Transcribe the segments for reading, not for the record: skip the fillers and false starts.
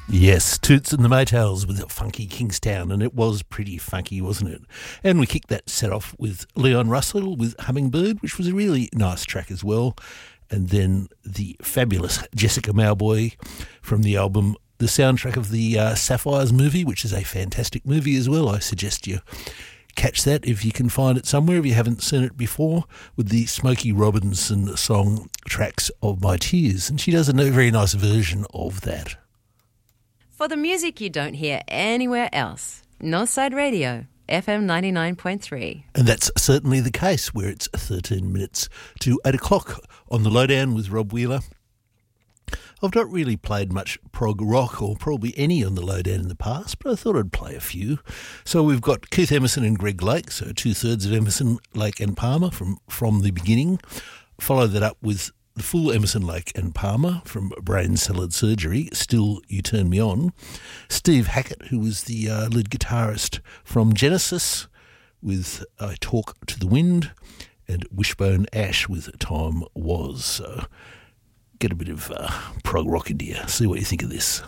Yes, Toots and the Maytals with Funky Kingstown, and it was pretty funky, wasn't it? And we kicked that set off with Leon Russell with Hummingbird, which was a really nice track as well. And then the fabulous Jessica Mauboy from the album, the soundtrack of the Sapphires movie, which is a fantastic movie as well. I suggest you catch that if you can find it somewhere, if you haven't seen it before, with the Smokey Robinson song Tracks of My Tears. And she does a very nice version of that. For the music you don't hear anywhere else, Northside Radio, FM 99.3. And that's certainly the case, where it's 13 minutes to 8 o'clock on The Lowdown with Rob Wheeler. I've not really played much prog rock, or probably any on The Lowdown in the past, but I thought I'd play a few. So we've got Keith Emerson and Greg Lake, so 2/3 of Emerson, Lake and Palmer from the beginning. Follow that up with the full Emerson, Lake and Palmer from Brain Salad Surgery, Still You Turn Me On. Steve Hackett, who was the lead guitarist from Genesis, with I Talk to the Wind, and Wishbone Ash with Time Was. So get a bit of prog rock into you. See what you think of this.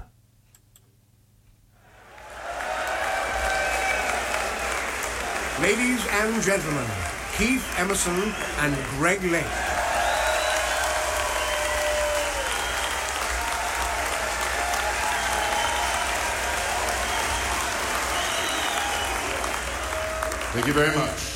Ladies and gentlemen, Keith Emerson and Greg Lake. Thank you very much.